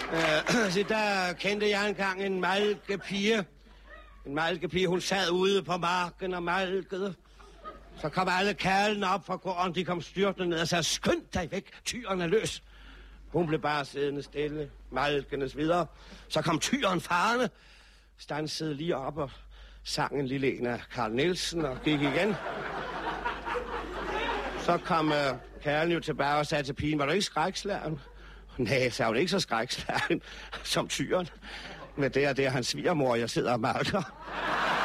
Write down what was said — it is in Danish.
Så der kendte jeg engang en malkepige. En malkepige, hun sad ude på marken og malkede. Så kom alle kærlene op fra gården, de kom styrtende ned og sagde, skynd dig væk, tyren er løs. Hun blev bare siddende stille, malkenes videre. Så kom tyren farende, stansede lige op og sang en lille en af Carl Nielsen og gik igen. Så kom kærlen jo tilbage og sagde til pigen, var du ikke skrækslagen? Nej, så er hun ikke så skrækslagen som tyren. Men det er hans svigermor, jeg sidder og malker.